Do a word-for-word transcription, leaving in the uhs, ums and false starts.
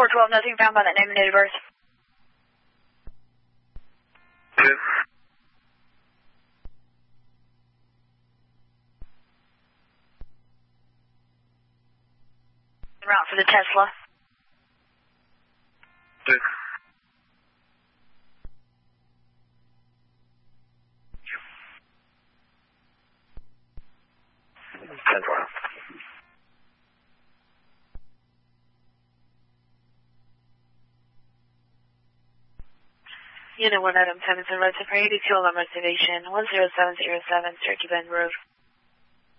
four twelve, nothing found by that name and date of birth. Two. Route for the Tesla. Two. ten four. Unit one item seven seven, road to eighty-two on reservation one zero seven zero seven, Turkey Bend Road.